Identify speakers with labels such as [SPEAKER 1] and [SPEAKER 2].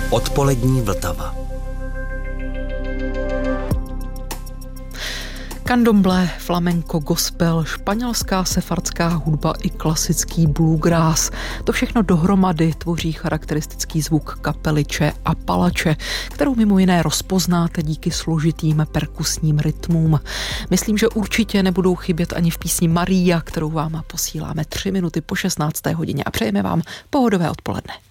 [SPEAKER 1] Odpolední Vltava.
[SPEAKER 2] Candomblé, flamenco, gospel, španělská sefardská hudba i klasický bluegrass. To všechno dohromady tvoří charakteristický zvuk kapeliče a palače, kterou mimo jiné rozpoznáte díky složitým perkusním rytmům. Myslím, že určitě nebudou chybět ani v písni Maria, kterou vám posíláme 3 minuty po 16. hodině a přejeme vám pohodové odpoledne.